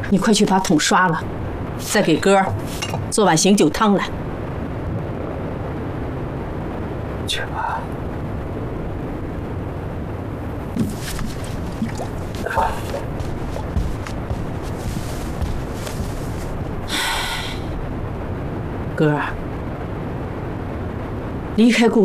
你快去把桶刷了，再给哥做碗醒酒汤来。 去吧。 哥，离开故